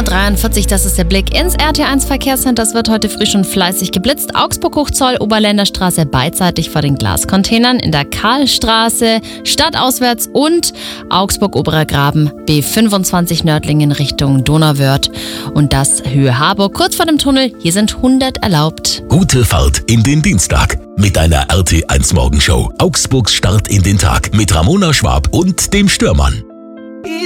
7.43 Uhr, das ist der Blick ins RT1 Verkehrscenter. Das wird heute früh schon fleißig geblitzt. Augsburg Hochzoll, Oberländerstraße beidseitig vor den Glascontainern, in der Karlstraße, stadtauswärts und Augsburg Oberer Graben, B25 Nördlingen Richtung Donauwörth und das Höhe Harburg. Kurz vor dem Tunnel, hier sind 100 erlaubt. Gute Fahrt in den Dienstag mit einer RT1 Morgenshow. Augsburgs Start in den Tag mit Ramona Schwab und dem Stürmann.